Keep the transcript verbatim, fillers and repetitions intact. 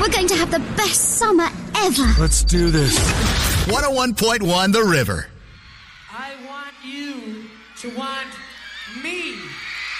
We're going to have the best summer ever. Let's do this. one oh one point one The River. I want you to want me.